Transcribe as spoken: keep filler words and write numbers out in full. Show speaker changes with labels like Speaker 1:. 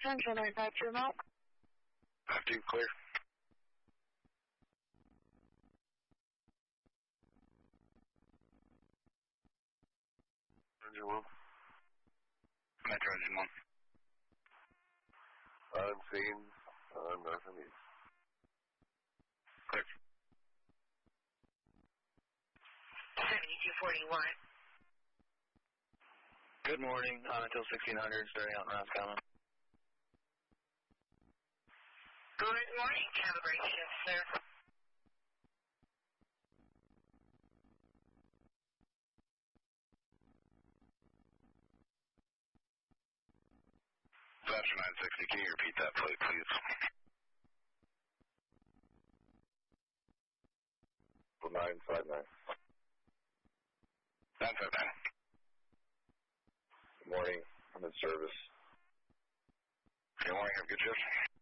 Speaker 1: Central nine five two remote.
Speaker 2: five two, clear. Engine one. Metro engine one.
Speaker 3: Unseen, uh, nothing east.
Speaker 2: Clear.
Speaker 1: seventy-two forty-one.
Speaker 2: Good morning, uh, until sixteen hundred, starting out in Roscommon.
Speaker 1: Good morning, calibration, sir.
Speaker 2: After nine sixty, can you repeat that plate, please?
Speaker 3: nine five nine.
Speaker 2: nine five nine.
Speaker 3: Good morning, I'm in service.
Speaker 2: Good morning, have a good shift.